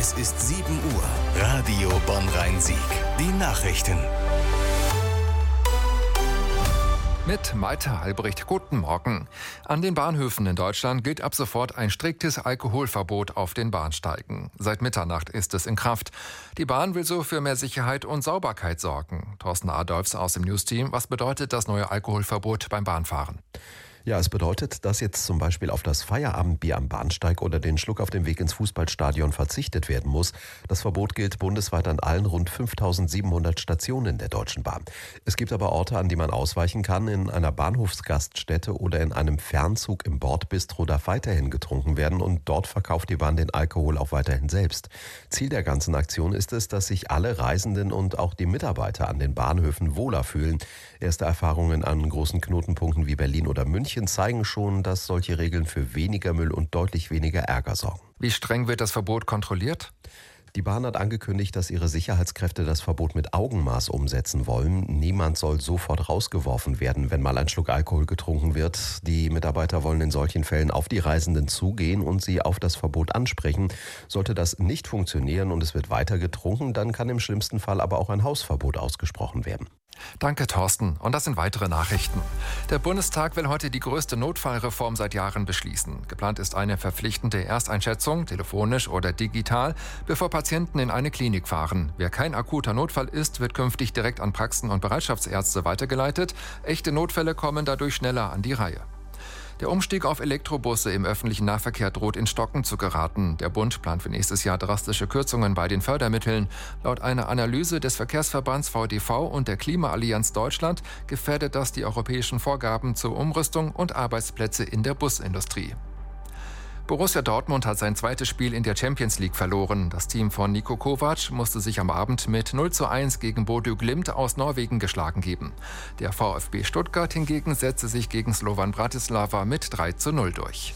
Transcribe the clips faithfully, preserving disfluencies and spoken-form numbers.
Es ist sieben Uhr. Radio Bonn-Rhein-Sieg. Die Nachrichten. Mit Malte Albrecht. Guten Morgen. An den Bahnhöfen in Deutschland gilt ab sofort ein striktes Alkoholverbot auf den Bahnsteigen. Seit Mitternacht ist es in Kraft. Die Bahn will so für mehr Sicherheit und Sauberkeit sorgen. Thorsten Adolfs aus dem Newsteam. Was bedeutet das neue Alkoholverbot beim Bahnfahren? Ja, es bedeutet, dass jetzt zum Beispiel auf das Feierabendbier am Bahnsteig oder den Schluck auf dem Weg ins Fußballstadion verzichtet werden muss. Das Verbot gilt bundesweit an allen rund fünftausendsiebenhundert Stationen der Deutschen Bahn. Es gibt aber Orte, an die man ausweichen kann. In einer Bahnhofsgaststätte oder in einem Fernzug im Bordbistro darf weiterhin getrunken werden und dort verkauft die Bahn den Alkohol auch weiterhin selbst. Ziel der ganzen Aktion ist es, dass sich alle Reisenden und auch die Mitarbeiter an den Bahnhöfen wohler fühlen. Erste Erfahrungen an großen Knotenpunkten wie Berlin oder München zeigen schon, dass solche Regeln für weniger Müll und deutlich weniger Ärger sorgen. Wie streng wird das Verbot kontrolliert? Die Bahn hat angekündigt, dass ihre Sicherheitskräfte das Verbot mit Augenmaß umsetzen wollen. Niemand soll sofort rausgeworfen werden, wenn mal ein Schluck Alkohol getrunken wird. Die Mitarbeiter wollen in solchen Fällen auf die Reisenden zugehen und sie auf das Verbot ansprechen. Sollte das nicht funktionieren und es wird weiter getrunken, dann kann im schlimmsten Fall aber auch ein Hausverbot ausgesprochen werden. Danke, Thorsten. Und das sind weitere Nachrichten. Der Bundestag will heute die größte Notfallreform seit Jahren beschließen. Geplant ist eine verpflichtende Ersteinschätzung, telefonisch oder digital, bevor Patienten in eine Klinik fahren. Wer kein akuter Notfall ist, wird künftig direkt an Praxen und Bereitschaftsärzte weitergeleitet. Echte Notfälle kommen dadurch schneller an die Reihe. Der Umstieg auf Elektrobusse im öffentlichen Nahverkehr droht ins Stocken zu geraten. Der Bund plant für nächstes Jahr drastische Kürzungen bei den Fördermitteln. Laut einer Analyse des Verkehrsverbands V D V und der Klimaallianz Deutschland gefährdet das die europäischen Vorgaben zur Umrüstung und Arbeitsplätze in der Busindustrie. Borussia Dortmund hat sein zweites Spiel in der Champions League verloren. Das Team von Niko Kovac musste sich am Abend mit null zu eins gegen Bodø Glimt aus Norwegen geschlagen geben. Der VfB Stuttgart hingegen setzte sich gegen Slovan Bratislava mit drei zu null durch.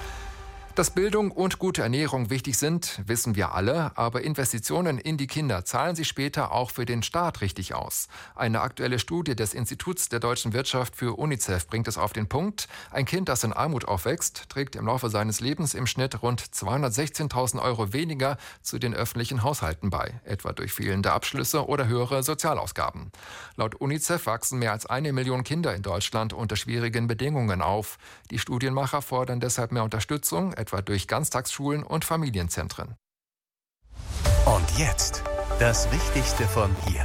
Dass Bildung und gute Ernährung wichtig sind, wissen wir alle, aber Investitionen in die Kinder zahlen sich später auch für den Staat richtig aus. Eine aktuelle Studie des Instituts der deutschen Wirtschaft für UNICEF bringt es auf den Punkt: Ein Kind, das in Armut aufwächst, trägt im Laufe seines Lebens im Schnitt rund zweihundertsechzehntausend Euro weniger zu den öffentlichen Haushalten bei, etwa durch fehlende Abschlüsse oder höhere Sozialausgaben. Laut UNICEF wachsen mehr als eine Million Kinder in Deutschland unter schwierigen Bedingungen auf. Die Studienmacher fordern deshalb mehr Unterstützung, etwa durch Ganztagsschulen und Familienzentren. Und jetzt das Wichtigste von hier.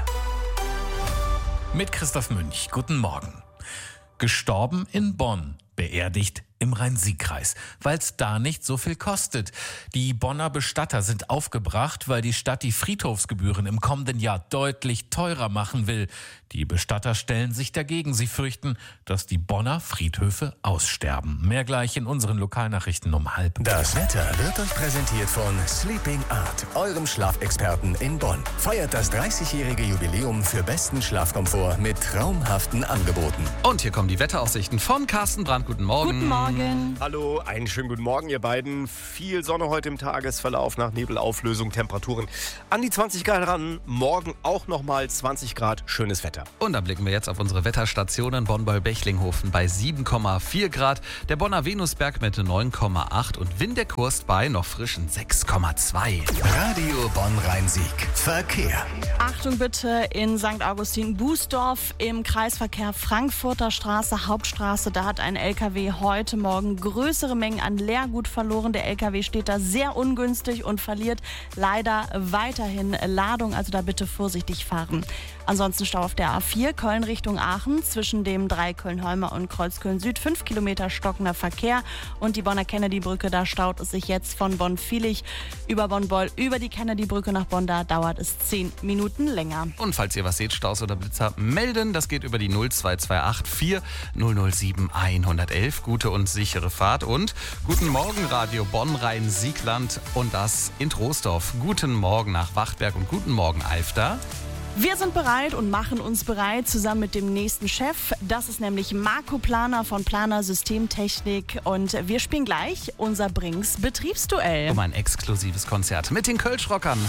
Mit Christoph Münch. Guten Morgen. Gestorben in Bonn, beerdigt im Rhein-Sieg-Kreis, weil es da nicht so viel kostet. Die Bonner Bestatter sind aufgebracht, weil die Stadt die Friedhofsgebühren im kommenden Jahr deutlich teurer machen will. Die Bestatter stellen sich dagegen. Sie fürchten, dass die Bonner Friedhöfe aussterben. Mehr gleich in unseren Lokalnachrichten um halb. Das Wetter wird euch präsentiert von Sleeping Art, eurem Schlafexperten in Bonn. Feiert das dreißigjährige Jubiläum für besten Schlafkomfort mit traumhaften Angeboten. Und hier kommen die Wetteraussichten von Carsten Brandt. Guten Morgen. Guten Morgen. Hallo, einen schönen guten Morgen, ihr beiden. Viel Sonne heute im Tagesverlauf nach Nebelauflösung, Temperaturen an die zwanzig Grad ran. Morgen auch nochmal zwanzig Grad, schönes Wetter. Und dann blicken wir jetzt auf unsere Wetterstationen. Bonn-Beulbechlinghofen bei sieben Komma vier Grad, der Bonner Venusberg mit neun Komma acht und Windekurst bei noch frischen sechs Komma zwei. Radio Bonn-Rhein-Sieg. Verkehr. Achtung bitte in Sankt Augustin-Bußdorf im Kreisverkehr Frankfurter Straße, Hauptstraße. Da hat ein L K W heute Morgen größere Mengen an Leergut verloren. Der L K W steht da sehr ungünstig und verliert leider weiterhin Ladung. Also da bitte vorsichtig fahren. Ansonsten Stau auf der A vier Köln Richtung Aachen zwischen dem Dreiköln-Holmer und Kreuzköln Süd. fünf Kilometer stockender Verkehr. Und die Bonner Kennedy-Brücke, da staut es sich jetzt von Bonn-Vielig über Bonn-Beul über die Kennedy-Brücke nach Bonn. Da dauert es zehn Minuten länger. Und falls ihr was seht, Staus oder Blitzer, melden. Das geht über die null zwei zwei acht vier null null sieben eins eins eins. Gute und sichere Fahrt und guten Morgen Radio Bonn-Rhein-Siegland und das in Troisdorf. Guten Morgen nach Wachtberg und guten Morgen Alfter. Wir sind bereit und machen uns bereit zusammen mit dem nächsten Chef. Das ist nämlich Marco Planer von Planer Systemtechnik. Und wir spielen gleich unser Brinks Betriebsduell. Um ein exklusives Konzert mit den Kölschrockern.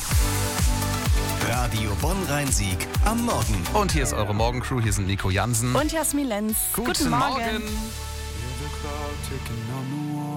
Radio Bonn-Rhein-Sieg am Morgen. Und hier ist eure Morgencrew. Hier sind Nico Jansen und Jasmin Lenz. Guten, Guten Morgen. Morgen.